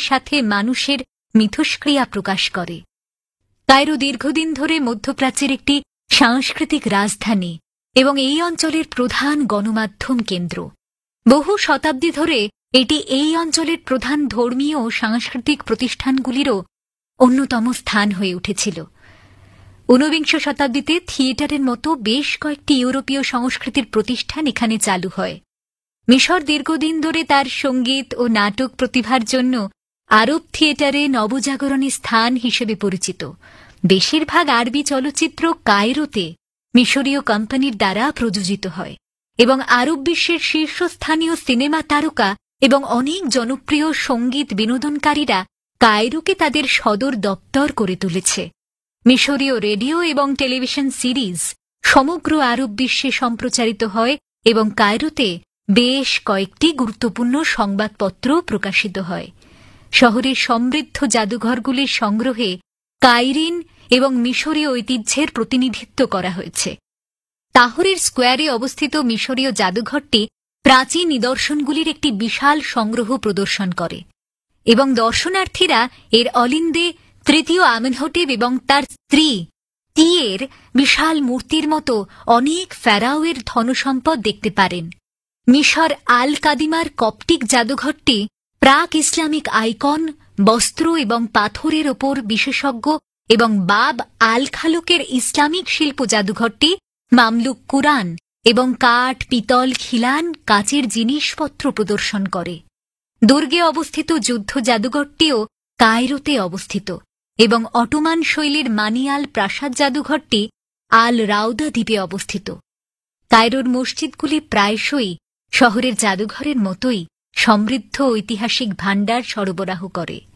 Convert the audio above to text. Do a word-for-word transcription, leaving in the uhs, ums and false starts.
সাথে মানুষের মিথস্ক্রিয়া প্রকাশ করে। কায়রো দীর্ঘদিন ধরে মধ্যপ্রাচ্যের একটি সাংস্কৃতিক রাজধানী এবং এই অঞ্চলের প্রধান গণমাধ্যম কেন্দ্র। বহু শতাব্দী ধরে এটি এই অঞ্চলের প্রধান ধর্মীয় ও সাংস্কৃতিক প্রতিষ্ঠানগুলিরও অন্যতম স্থান হয়ে উঠেছিল। ঊনবিংশ শতাব্দীতে থিয়েটারের মতো বেশ কয়েকটি ইউরোপীয় সংস্কৃতির প্রতিষ্ঠান এখানে চালু হয়। মিশর দীর্ঘদিন ধরে তার সঙ্গীত ও নাটক প্রতিভার জন্য আরব থিয়েটারে নবজাগরণের স্থান হিসেবে পরিচিত। বেশিরভাগ আরবি চলচ্চিত্র কায়রোতে মিশরীয় কোম্পানির দ্বারা প্রযোজিত হয় এবং আরব বিশ্বের শীর্ষস্থানীয় সিনেমা তারকা এবং অনেক জনপ্রিয় সঙ্গীত বিনোদনকারীরা কায়রোকে তাদের সদর দপ্তর করে তুলেছে। মিশরীয় রেডিও এবং টেলিভিশন সিরিজ সমগ্র আরব বিশ্বে সম্প্রচারিত হয় এবং কায়রোতে বেশ কয়েকটি গুরুত্বপূর্ণ সংবাদপত্র প্রকাশিত হয়। শহরের সমৃদ্ধ জাদুঘরগুলির সংগ্রহে কাইরিন এবং মিশরীয় ঐতিহ্যের প্রতিনিধিত্ব করা হয়েছে। তাহরির স্কোয়ারে অবস্থিত মিশরীয় জাদুঘরটি প্রাচীন নিদর্শনগুলির একটি বিশাল সংগ্রহ প্রদর্শন করে এবং দর্শনার্থীরা এর অলিন্দে তৃতীয় আমেনহোটেপ এবং তার স্ত্রী তিয়ের বিশাল মূর্তির মতো অনেক ফেরাওয়ের ধনসম্পদ দেখতে পারেন। মিশর আল কাদিমার কপটিক জাদুঘরটি প্রাক ইসলামিক আইকন, বস্ত্র এবং পাথরের ওপর বিশেষজ্ঞ এবং বাব আল খালুকের ইসলামিক শিল্প জাদুঘরটি মামলুক কুরআন এবং কাঠ, পিতল, খিলান, কাচের জিনিসপত্র প্রদর্শন করে। দুর্গে অবস্থিত যুদ্ধ জাদুঘরটিও কায়রোতে অবস্থিত এবং অটোমান শৈলীর মানিয়াল প্রাসাদ জাদুঘরটি আল রাউদা দ্বীপে অবস্থিত। কায়রোর মসজিদগুলি প্রায়শই শহরের জাদুঘরের মতোই সমৃদ্ধ ঐতিহাসিক ভাণ্ডার সরবরাহ করে।